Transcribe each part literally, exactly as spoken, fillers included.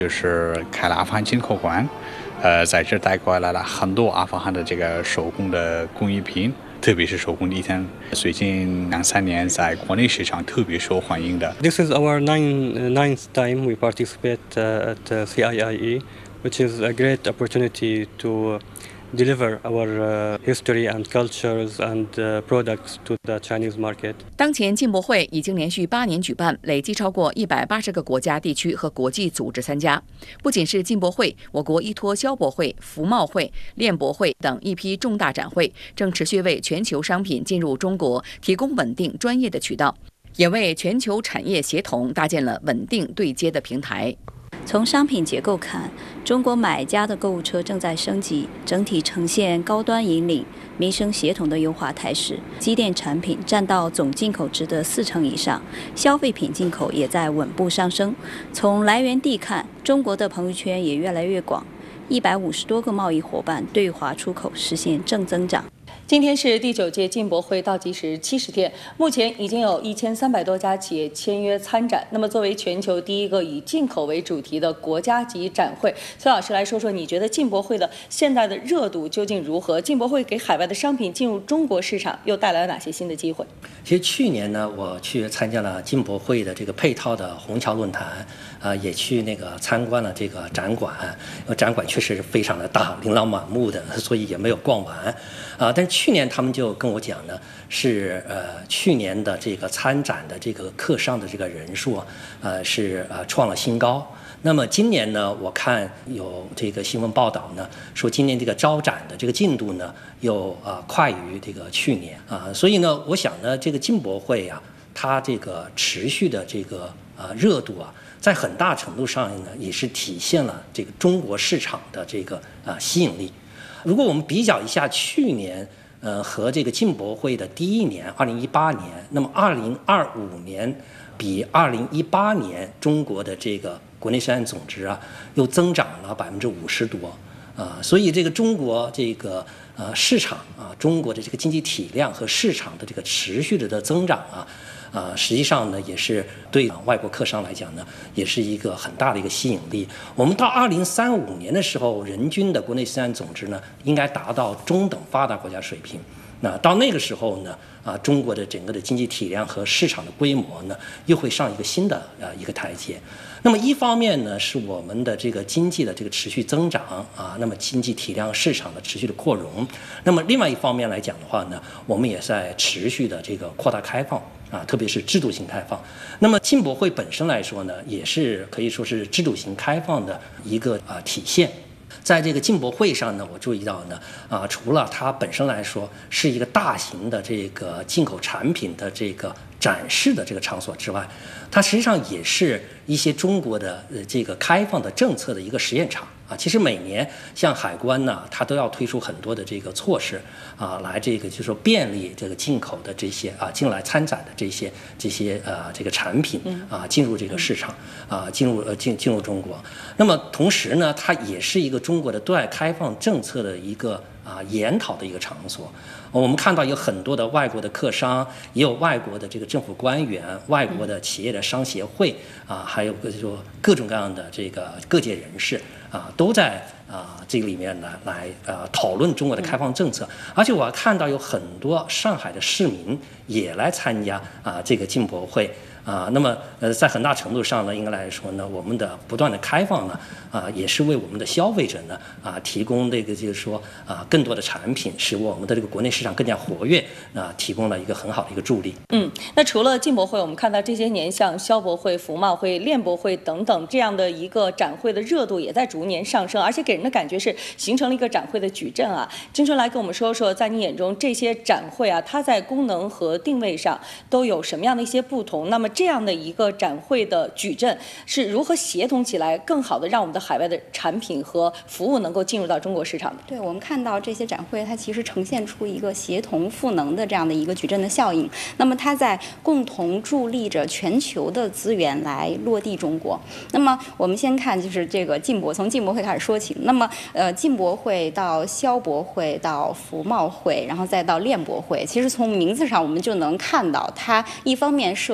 就是开了阿富汗进口关，呃，在这带过来了很多阿富汗的这个手工的工艺品，特别是手工艺品，最近两三年在国内市场特别受欢迎的。 This is our nine, ninth time we participate uh, at uh, C I I E, which is a great opportunity to deliver our uh, history and cultures and uh, products to the Chinese market. 当前进博会已经连续八年举办，累计超过一百八十个国家、地区和国际组织参加。不仅是进博会，我国依托消博会、服贸会、链博会等一批重大展会，正持续为全球商品进入中国提供稳定、专业的渠道，也为全球产业协同搭建了稳定对接的平台。 从商品结构看，中国买家的购物车正在升级，整体呈现高端引领、民生协同的优化态势。机电产品占到总进口值的四成以上，消费品进口也在稳步上升。从来源地看，中国的朋友圈也越来越广，一百五十多个贸易伙伴对华出口实现正增长。 今天是第九届进博会倒计时七十天，目前已经有一千三百多家企业签约参展。那么，作为全球第一个以进口为主题的国家级展会，崔老师来说说，你觉得进博会的现在的热度究竟如何？进博会给海外的商品进入中国市场又带来了哪些新的机会？ 其实去年呢，我去参加了进博会的这个配套的虹桥论坛，呃，也去那个参观了这个展馆。展馆确实是非常的大，琳琅满目的，所以也没有逛完。啊、呃，但是去年他们就跟我讲呢，是呃去年的这个参展的这个客商的这个人数，呃是呃创了新高。那么今年呢，我看有这个新闻报道呢，说今年这个招展的这个进度呢，又啊、呃、快于这个去年啊、呃，所以呢，我想呢，这个进博会啊，它这个持续的这个啊、呃、热度啊，在很大程度上呢，也是体现了这个中国市场的这个啊、呃、吸引力。如果我们比较一下去年，呃，和这个进博会的第一年，二零一八年，那么二零二五年比二零一八年中国的这个国内生产总值啊，又增长了百分之五十多啊、呃，所以这个中国这个呃市场啊，中国的这个经济体量和市场的这个持续的的增长啊。啊、呃，实际上呢，也是对外国客商来讲呢，也是一个很大的一个吸引力。我们到二零三五年的时候，人均的国内生产总值呢，应该达到中等发达国家水平。那到那个时候呢，啊，中国的整个的经济体量和市场的规模呢，又会上一个新的呃一个台阶。那么一方面呢，是我们的这个经济的这个持续增长啊，那么经济体量市场的持续的扩容。那么另外一方面来讲的话呢，我们也在持续的这个扩大开放。啊，特别是制度性开放。那么进博会本身来说呢，也是可以说是制度性开放的一个啊体现。在这个进博会上呢，我注意到呢，啊，除了它本身来说是一个大型的这个进口产品的这个展示的这个场所之外，它实际上也是一些中国的呃这个开放的政策的一个实验场啊。其实每年像海关呢，它都要推出很多的这个措施啊，来这个就是说便利这个进口的这些啊进来参展的这些这些呃这个产品啊进入这个市场啊进入呃进进入中国。那么同时呢，它也是一个中国的对外开放政策的一个啊研讨的一个场所。我们看到有很多的外国的客商，也有外国的这个政府官员、外国的企业的商协会啊，还有个说各种各样的这个各界人士啊，都在啊这个里面呢来呃讨论中国的开放政策。而且我还看到有很多上海的市民也来参加啊这个进博会。啊，那么呃，在很大程度上呢，应该来说呢，我们的不断的开放呢，啊，也是为我们的消费者呢，啊，提供这个就是说啊，更多的产品，使我们的这个国内市场更加活跃，啊，提供了一个很好的一个助力。 嗯，那除了进博会，我们看到这些年像消博会、服贸会、链博会等等这样的一个展会的热度也在逐年上升，而且给人的感觉是形成了一个展会的矩阵啊。金春来跟我们说说，在你眼中这些展会啊，它在功能和定位上都有什么样的一些不同？那么这样的一个展会的矩阵是如何协同起来，更好的让我们的海外的产品和服务能够进入到中国市场的？ 对，我们看到这些展会，它其实呈现出一个协同赋能的这样的一个矩阵的效应。那么它在共同助力着全球的资源来落地中国。那么我们先看就是这个进博，从进博会开始说起。那么呃，进博会到消博会到服贸会，然后再到链博会，其实从名字上我们就能看到，它一方面涉及到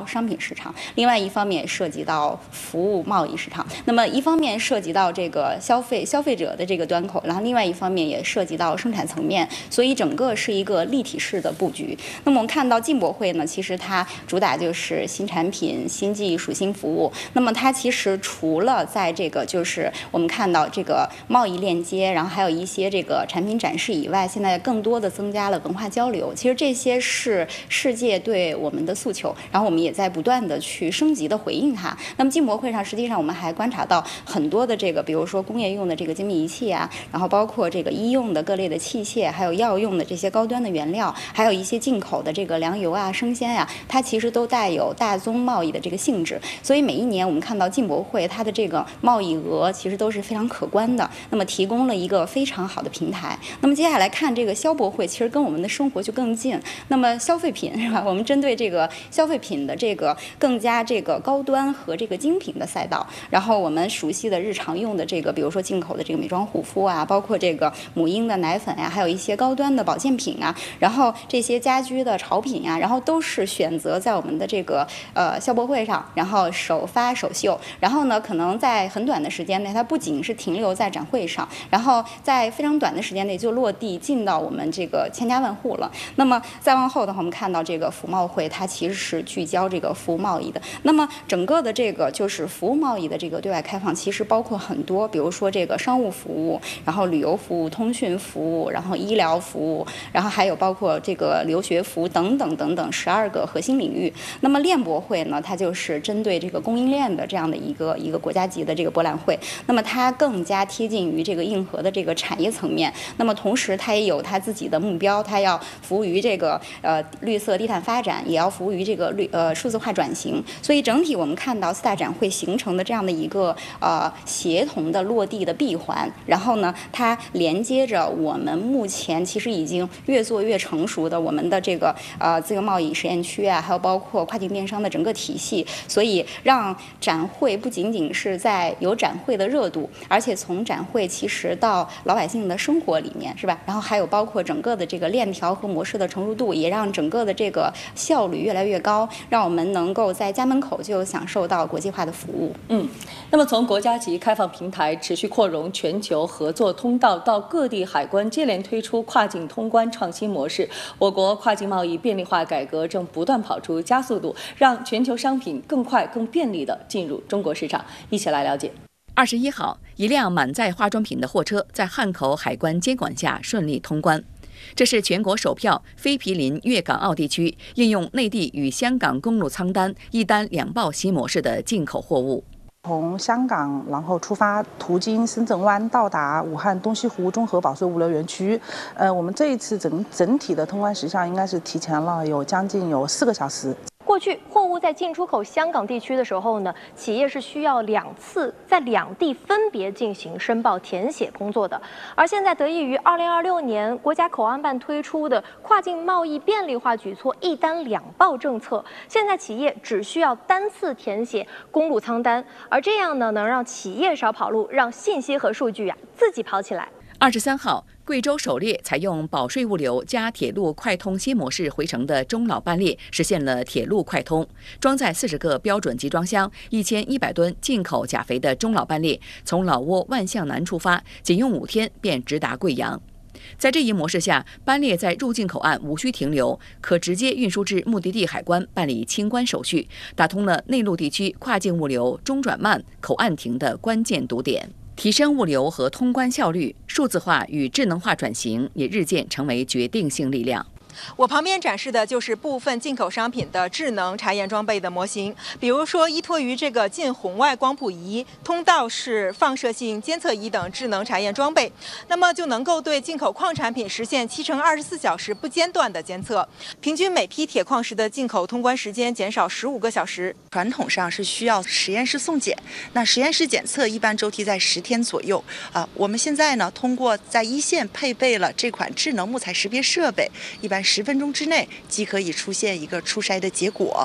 到商品市场，另外一方面涉及到服务贸易市场。那么一方面涉及到这个消费消费者的这个端口，然后另外一方面也涉及到生产层面，所以整个是一个立体式的布局。那么我们看到进博会呢，其实它主打就是新产品、新技术、新服务。那么它其实除了在这个就是我们看到这个贸易链接，然后还有一些这个产品展示以外，现在更多的增加了文化交流。其实这些是世界对我们的诉求，然后我们也在不断的去升级的回应它。那么进博会上，实际上我们还观察到很多的这个，比如说工业用的这个精密仪器啊，然后包括这个医用的各类的器械，还有药用的这些高端的原料，还有一些进口的这个粮油啊、生鲜啊，它其实都带有大宗贸易的这个性质。所以每一年我们看到进博会它的这个贸易额其实都是非常可观的，那么提供了一个非常好的平台。那么接下来看这个消博会，其实跟我们的生活就更近。那么消费品是吧？我们针对这个消费品的这个更加这个高端和这个精品的赛道，然后我们熟悉的日常用的这个，比如说进口的这个美妆护肤啊，包括这个母婴的奶粉呀、啊，还有一些高端的保健品啊，然后这些家居的潮品呀、啊，然后都是选择在我们的这个呃消博会上，然后首发首秀，然后呢，可能在很短的时间内，它不仅是停留在展会上，然后在非常短的时间内就落地进到我们这个千家万户了。那么再往后的话，我们看到这个服贸会，它其实是聚焦这个服务贸易的。那么整个的这个就是服务贸易的这个对外开放，其实包括很多，比如说这个商务服务，然后旅游服务、通讯服务，然后医疗服务，然后还有包括这个留学服务等等等等十二个核心领域。那么链博会呢，它就是针对这个供应链的这样的一个一个国家级的这个博览会，那么它更加贴近于这个硬核的这个产业层面。那么同时它也有它自己的目标，它要服务于这个呃绿色低碳发展，也要服务于这个绿呃数字化转型。所以整体我们看到四大展会形成的这样的一个呃协同的落地的闭环，然后呢，它连接着我们目前其实已经越做越成熟的我们的这个呃自由贸易实验区啊，还有包括跨境电商的整个体系。所以让展会不仅仅是在有展会的热度，而且从展会其实到老百姓的生活里面，是吧？然后还有包括整个的这个链条和模式的成熟度，也让整个的这个效率越来越高，让我们能够在家门口就享受到国际化的服务。 嗯，那么从国家级开放平台持续扩容全球合作通道，到各地海关接连推出跨境通关创新模式，我国跨境贸易便利化改革正不断跑出加速度，让全球商品更快、更便利地进入中国市场。一起来了解。 二十一号，一辆满载化妆品的货车在汉口海关监管下顺利通关。这是全国首票非毗邻粤港澳地区应用内地与香港公路仓单一单两报新模式的进口货物。 从香港，然后出发，途经深圳湾，到达武汉东西湖综合保税物流园区。呃，我们这一次整整体的通关时效应该是提前了有将近有四个小时。 过去货物在进出口香港地区的时候呢，企业是需要两次在两地分别进行申报填写工作的。而现在得益于二零二六年国家口岸办推出的跨境贸易便利化举措一单两报政策，现在企业只需要单次填写公路仓单，而这样呢，能让企业少跑路，让信息和数据啊自己跑起来。 二十三号，贵州首列采用保税物流加铁路快通新模式回程的中老班列实现了铁路快通。装载四十个标准集装箱、一千一百吨进口钾肥的中老班列，从老挝万象南出发，仅用五天便直达贵阳。在这一模式下，班列在入境口岸无需停留，可直接运输至目的地海关办理清关手续，打通了内陆地区跨境物流中转慢、口岸停的关键堵点。提升物流和通关效率，数字化与智能化转型也日渐成为决定性力量。 我旁边展示的就是部分进口商品的智能查验装备的模型，比如说依托于这个近红外光谱仪、通道式放射性监测仪等智能查验装备，那么就能够对进口矿产品实现七乘二十四小时不间断的监测，平均每批铁矿石的进口通关时间减少十五个小时。 传统上是需要实验室送检，那实验室检测一般周期在十天左右啊。我们现在呢，通过在一线配备了这款智能木材识别设备，一般十分钟之内即可以出现一个出筛的结果。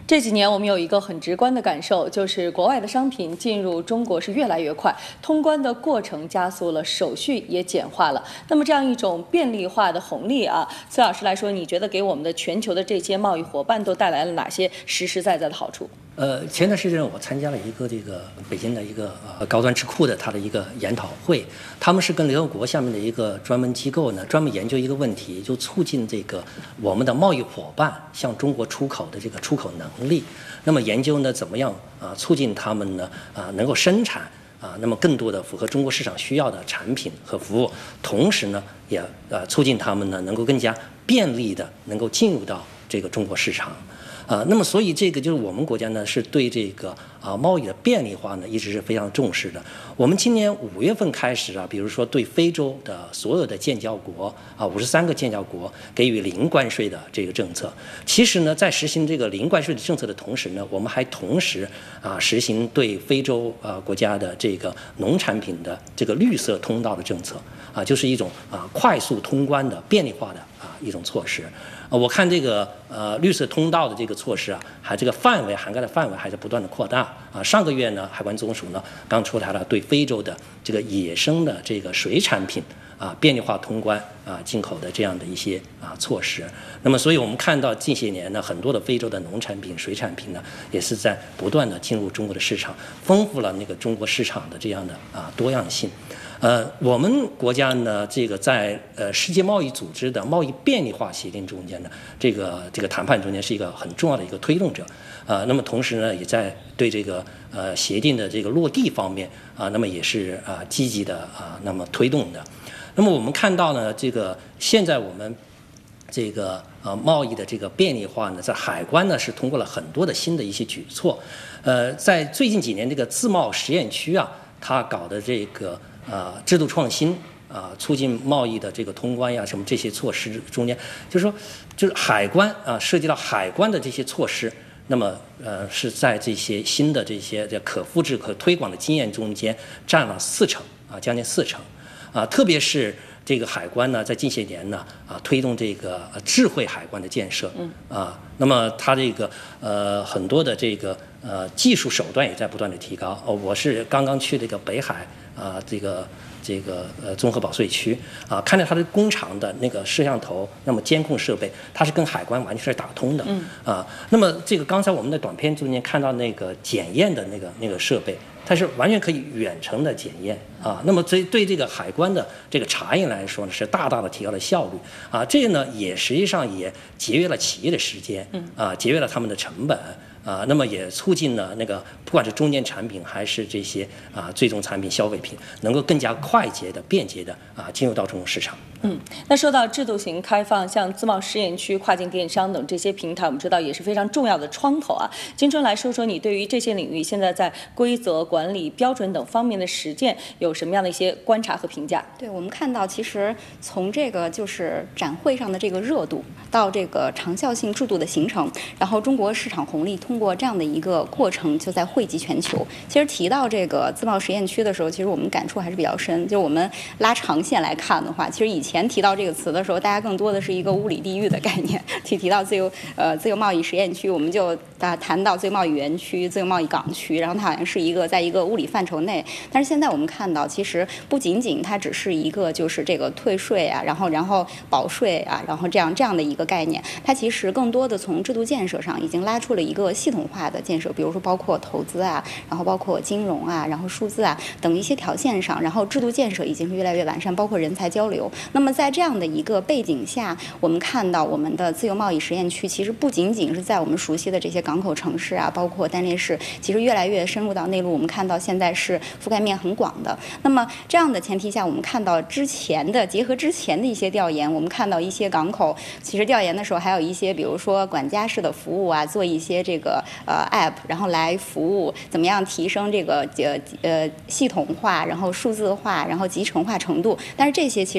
这几年我们有一个很直观的感受，就是国外的商品进入中国是越来越快，通关的过程加速了，手续也简化了。那么这样一种便利化的红利啊，崔老师来说，你觉得给我们的全球的这些贸易伙伴都带来了哪些实实在在的好处？ 呃，前段时间我参加了一个这个北京的一个呃高端智库的它的一个研讨会，他们是跟联合国下面的一个专门机构呢，专门研究一个问题，就促进这个我们的贸易伙伴向中国出口的这个出口能力。那么研究呢，怎么样啊促进他们呢啊能够生产啊那么更多的符合中国市场需要的产品和服务，同时呢也呃促进他们呢能够更加便利的能够进入到这个中国市场。啊，那么所以这个就是我们国家呢是对这个啊贸易的便利化呢一直是非常重视的。我们今年五月份开始啊，比如说对非洲的所有的建交国啊五十三个建交国给予零关税的这个政策。其实呢，在实行这个零关税的政策的同时呢，我们还同时啊实行对非洲啊国家的这个农产品的这个绿色通道的政策啊，就是一种啊快速通关的便利化的啊一种措施。呃，我看这个呃绿色通道的这个措施啊，还这个范围涵盖的范围还在不断的扩大啊。上个月呢，海关总署呢刚出台了对非洲的这个野生的这个水产品啊便利化通关啊进口的这样的一些啊措施。那么，所以我们看到近些年呢，很多的非洲的农产品、水产品呢，也是在不断的进入中国的市场，丰富了那个中国市场的这样的啊多样性。呃，我们国家呢，这个在呃世界贸易组织的贸易便利化协定中间呢，这个这个谈判中间是一个很重要的一个推动者。啊、呃，那么同时呢，也在对这个呃协定的这个落地方面啊、呃，那么也是啊、呃、积极的啊、呃，那么推动的。那么我们看到呢，这个现在我们这个呃贸易的这个便利化呢，在海关呢是通过了很多的新的一些举措。呃，在最近几年这个自贸实验区啊，它搞的这个啊，制度创新啊，促进贸易的这个通关呀，什么这些措施中间，就是说，就是海关啊，涉及到海关的这些措施，那么呃，是在这些新的这些这可复制、可推广的经验中间占了四成啊，将近四成啊，特别是这个海关呢，在近些年呢啊，推动这个智慧海关的建设，啊，那么它这个呃很多的这个呃技术手段也在不断的提高。哦，我是刚刚去这个北海。啊，这个这个呃综合保税区啊，看到它的工厂的那个摄像头，那么监控设备，它是跟海关完全是打通的。嗯啊，那么这个刚才我们的短片中间看到那个检验的那个那个设备，它是完全可以远程的检验啊。那么对对这个海关的这个查验来说呢，是大大的提高了效率啊。这个呢，也实际上也节约了企业的时间，嗯啊，节约了他们的成本。啊，那么也促进了那个不管是中间产品还是这些啊最终产品消费品，能够更加快捷的、便捷的啊进入到中国市场。 嗯，那说到制度型开放，像自贸试验区、跨境电商等这些平台，我们知道也是非常重要的窗口啊。金春来说说你对于这些领域现在在规则、管理、标准等方面的实践有什么样的一些观察和评价？ 对，我们看到其实从这个就是展会上的这个热度到这个长效性制度的形成，然后中国市场红利通过这样的一个过程就在惠及全球。其实提到这个自贸实验区的时候，其实我们感触还是比较深。就我们拉长线来看的话，其实以前提到这个词的时候，大家更多的是一个物理地域的概念。提提到自由呃自由贸易实验区，我们就啊谈到自由贸易园区、自由贸易港区，然后它好像是一个在一个物理范畴内。但是现在我们看到，其实不仅仅它只是一个就是这个退税啊，然后然后保税啊，然后这样这样的一个概念，它其实更多的从制度建设上已经拉出了一个系统化的建设，比如说包括投资啊，然后包括金融啊，然后数字啊等一些条线上，然后制度建设已经是越来越完善，包括人才交流。那么在这样的一个背景下，我们看到我们的自由贸易实验区其实不仅仅是在我们熟悉的这些港口城市啊，包括单列市，其实越来越深入到内陆，我们看到现在是覆盖面很广的。那么这样的前提下，我们看到之前的结合之前的一些调研，我们看到一些港口其实调研的时候还有一些比如说管家式的服务啊，做一些这个呃 app， 然后来服务怎么样提升这个呃呃系统化，然后数字化，然后集成化程度。但是这些其实现在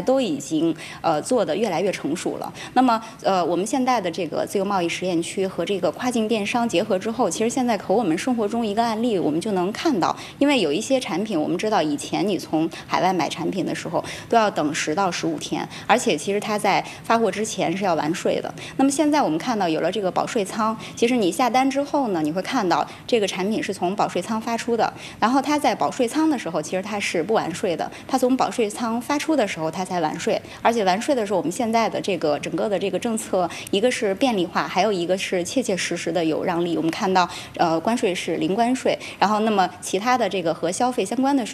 都已经呃做得越来越成熟了。那么呃我们现在的这个自由贸易实验区和这个跨境电商结合之后，其实现在和我们生活中一个案例我们就能看到，因为有一些产品我们知道以前你从海外买产品的时候都要等十到十五天，而且其实它在发货之前是要完税的。那么现在我们看到有了这个保税仓，其实你下单之后呢，你会看到这个产品是从保税仓发出的，然后它在保税仓的时候其实它是不完税的，它从保税仓发出的时候它才完税，而且完税的时候我们现在的这个整个的这个政策，一个是便利化，还有一个是切切实实的有让利。我们看到呃关税是零关税，然后那么其他的这个和消费相关的税